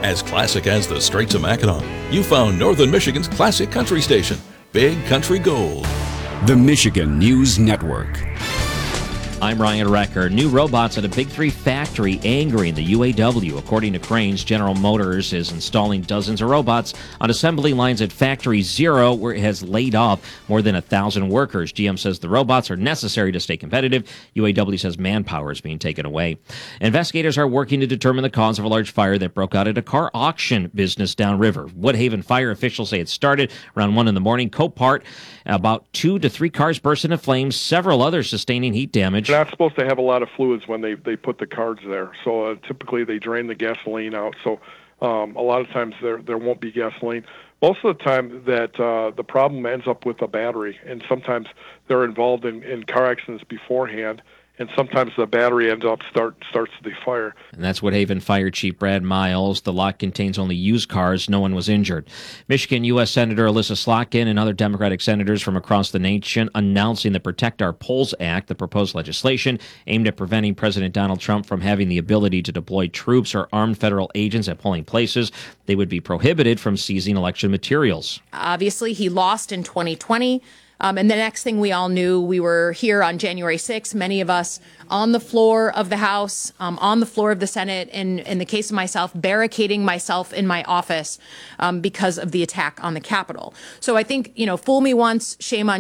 As classic as the Straits of Mackinac, you found Northern Michigan's classic country station, Big Country Gold. The Michigan News Network. I'm Ryan Recker. New robots at a Big Three factory angering the UAW. According to Cranes, General Motors is installing dozens of robots on assembly lines at Factory Zero, where it has laid off more than 1,000 workers. GM says the robots are necessary to stay competitive. UAW says manpower is being taken away. Investigators are working to determine the cause of a large fire that broke out at a car auction business downriver. Woodhaven fire officials say it started around 1 in the morning. Copart, about 2 to 3 cars burst into flames, several others sustaining heat damage. They're not supposed to have a lot of fluids when they put the cards there. So typically they drain the gasoline out. So a lot of times there won't be gasoline. Most of the time that the problem ends up with a battery, and sometimes they're involved in car accidents beforehand, and sometimes the battery ends up starts the fire. And that's Woodhaven Fire Chief Brad Miles. The lot contains only used cars. No one was injured. Michigan U.S. Senator Alyssa Slotkin and other Democratic senators from across the nation announcing the Protect Our Polls Act, the proposed legislation aimed at preventing President Donald Trump from having the ability to deploy troops or armed federal agents at polling places. They would be prohibited from seizing election materials. Obviously, he lost in 2020. And the next thing we all knew, we were here on January 6th, many of us on the floor of the House, on the floor of the Senate, and in the case of myself, barricading myself in my office because of the attack on the Capitol. So I think, fool me once, shame on